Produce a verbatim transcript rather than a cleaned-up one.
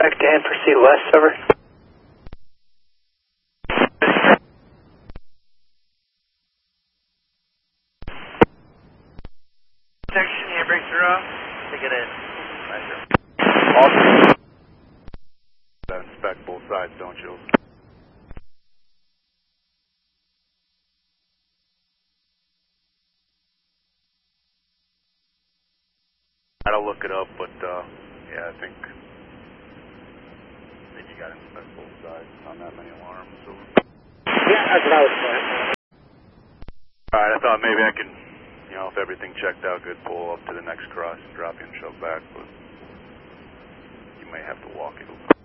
Back Dan, proceed west, over. Section, handbrakes are off. Take it in. Awesome. Inspect both sides, don't you? I'll look it up, but uh, yeah, I think, I think you got to inspect both sides on that many alarms. So. Yeah, that's what I was saying. Alright, I thought maybe I can, you know, if everything checked out good, pull up to the next cross, drop you and shove back, but you may have to walk it.